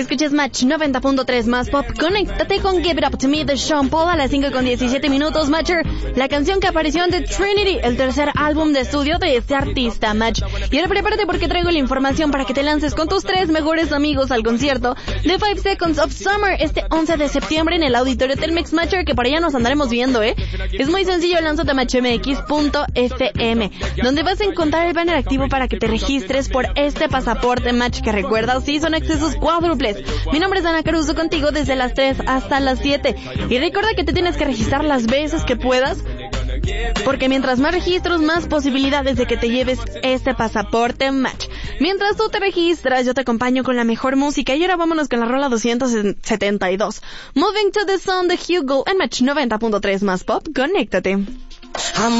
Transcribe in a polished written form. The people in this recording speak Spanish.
Escuchas Match 90.3 más pop. Conéctate con Give It Up To Me de Sean Paul a las 5:17 Matcher, la canción que apareció en The Trinity, el tercer álbum de estudio de este artista, Match. Y ahora prepárate porque traigo la información para que te lances con tus 3 mejores amigos al concierto de 5 Seconds of Summer este 11 de septiembre en el auditorio Telmex Matcher, que por allá nos andaremos viendo, Es muy sencillo, lánzate a matchmx.fm, donde vas a encontrar el banner activo para que te registres por este pasaporte Match, que recuerda, sí, son accesos cuádruples. Mi nombre es Ana Caruso, contigo desde las 3 hasta las 7. Y recuerda que te tienes que registrar las veces que puedas, porque mientras más registros, más posibilidades de que te lleves este pasaporte Match. Mientras tú te registras, yo te acompaño con la mejor música. Y ahora vámonos con la rola 272. Moving to the Sun de Hugo en Match 90.3 más pop. Conéctate.